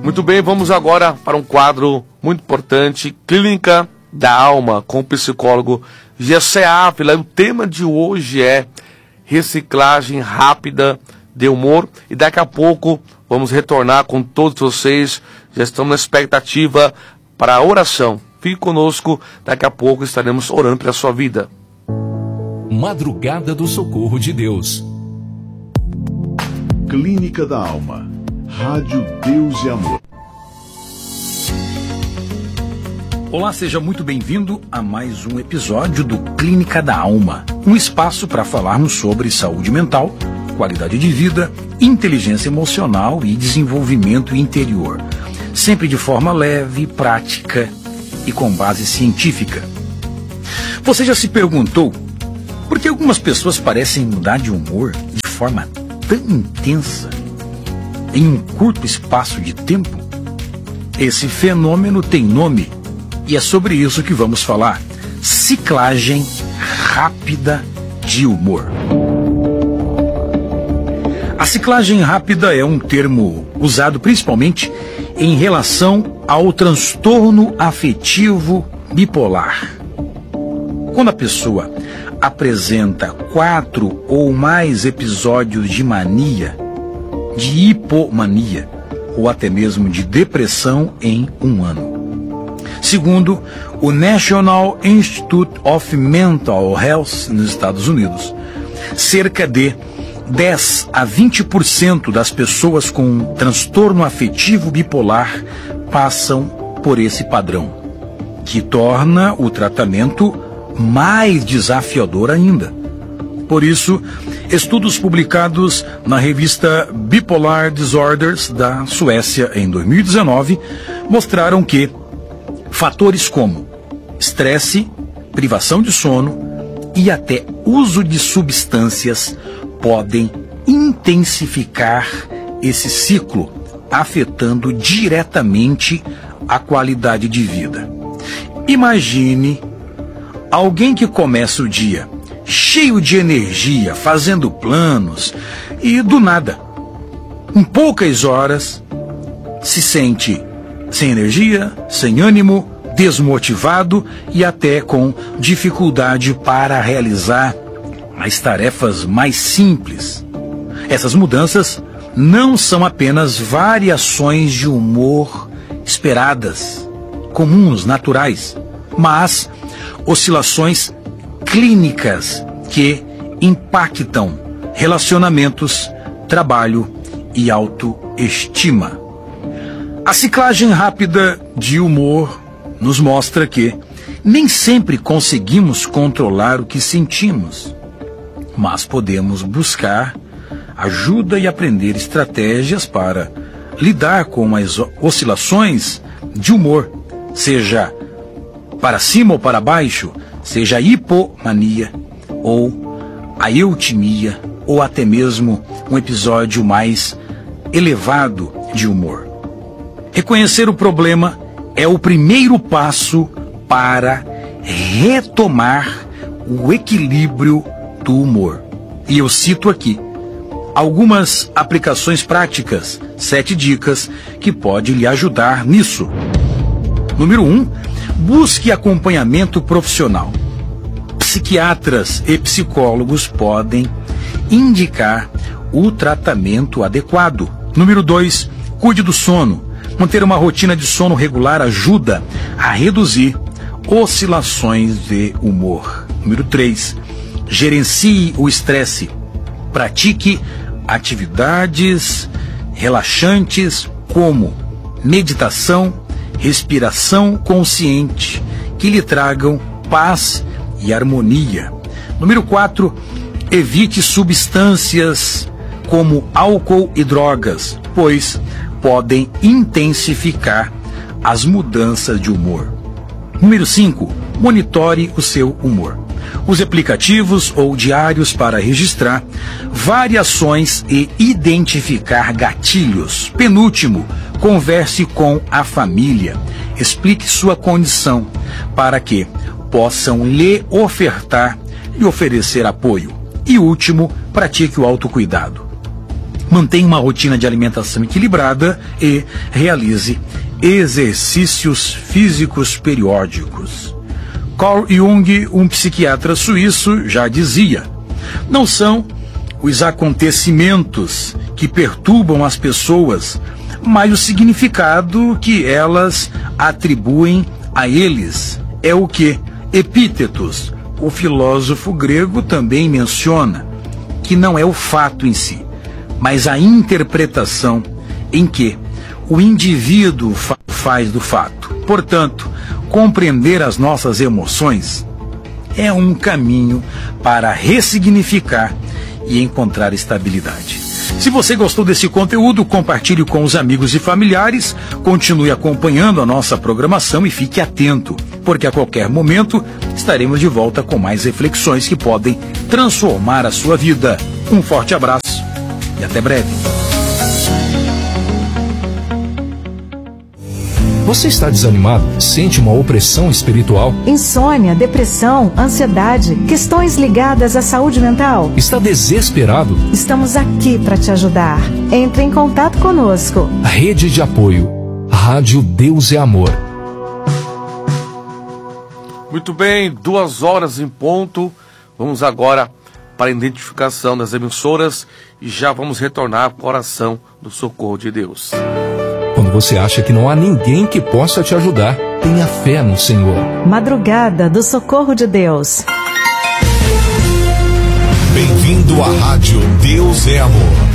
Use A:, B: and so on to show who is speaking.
A: Muito bem, vamos agora para um quadro muito importante, Clínica da Alma, com o psicólogo Gessé Ávila. O tema de hoje é reciclagem rápida de humor. E daqui a pouco vamos retornar com todos vocês. Já estamos na expectativa para a oração. Fique conosco, daqui a pouco estaremos orando pela sua vida.
B: Madrugada do Socorro de Deus.
C: Clínica da Alma. Rádio Deus e Amor.
D: Olá, seja muito bem-vindo a mais um episódio do Clínica da Alma, um espaço para falarmos sobre saúde mental, qualidade de vida, inteligência emocional e desenvolvimento interior, sempre de forma leve, prática e com base científica. Você já se perguntou por que algumas pessoas parecem mudar de humor de forma tão intensa em um curto espaço de tempo? Esse fenômeno tem nome e é sobre isso que vamos falar: ciclagem rápida de humor. A ciclagem rápida é um termo usado principalmente em relação ao transtorno afetivo bipolar. Quando a pessoa apresenta 4 ou mais episódios de mania, de hipomania ou até mesmo de depressão em um ano. Segundo o National Institute of Mental Health nos Estados Unidos, cerca de 10 a 20% das pessoas com transtorno afetivo bipolar passam por esse padrão, que torna o tratamento mais desafiador ainda. Por isso, estudos publicados na revista Bipolar Disorders da Suécia em 2019 mostraram que fatores como estresse, privação de sono e até uso de substâncias podem intensificar esse ciclo, afetando diretamente a qualidade de vida. Imagine alguém que começa o dia cheio de energia, fazendo planos e do nada, em poucas horas, se sente sem energia, sem ânimo, desmotivado e até com dificuldade para realizar as tarefas mais simples. Essas mudanças não são apenas variações de humor esperadas, comuns, naturais, mas oscilações clínicas que impactam relacionamentos, trabalho e autoestima. A ciclagem rápida de humor nos mostra que nem sempre conseguimos controlar o que sentimos, mas podemos buscar ajuda e aprender estratégias para lidar com as oscilações de humor, seja para cima ou para baixo, seja a hipomania ou a eutimia ou até mesmo um episódio mais elevado de humor. Reconhecer o problema é o primeiro passo para retomar o equilíbrio do humor. E eu cito aqui algumas aplicações práticas, 7 dicas que podem lhe ajudar nisso. Número 1, busque acompanhamento profissional. Psiquiatras e psicólogos podem indicar o tratamento adequado. Número 2, cuide do sono. Manter uma rotina de sono regular ajuda a reduzir oscilações de humor. Número 3, gerencie o estresse. Pratique atividades relaxantes como meditação, respiração consciente, que lhe tragam paz e harmonia. Número 4, evite substâncias como álcool e drogas, pois podem intensificar as mudanças de humor. Número 5, monitore o seu humor. Use aplicativos ou diários para registrar variações e identificar gatilhos. Penúltimo, converse com a família. Explique sua condição para que possam lhe ofertar e oferecer apoio. E último, pratique o autocuidado. mantenha uma rotina de alimentação equilibrada e realize exercícios físicos periódicos. Carl Jung, um psiquiatra suíço, já dizia: não são os acontecimentos que perturbam as pessoas, mas o significado que elas atribuem a eles. É o que Epítetos, o filósofo grego, também menciona, que não é o fato em si, mas a interpretação em que o indivíduo faz do fato. Portanto, compreender as nossas emoções é um caminho para ressignificar e encontrar estabilidade. Se você gostou desse conteúdo, compartilhe com os amigos e familiares, continue acompanhando a nossa programação e fique atento, porque a qualquer momento estaremos de volta com mais reflexões que podem transformar a sua vida. Um forte abraço e até breve.
B: Você está desanimado? Sente uma opressão espiritual?
E: Insônia, depressão, ansiedade, questões ligadas à saúde mental?
B: Está desesperado?
E: Estamos aqui para te ajudar. Entre em contato conosco.
B: Rede de apoio. Rádio Deus é Amor.
A: Muito bem, 2 horas em ponto. Vamos agora para a identificação das emissoras e já vamos retornar com a oração do socorro de Deus.
B: Quando você acha que não há ninguém que possa te ajudar, tenha fé no Senhor.
E: Madrugada do Socorro de Deus.
C: Bem-vindo à Rádio Deus é Amor.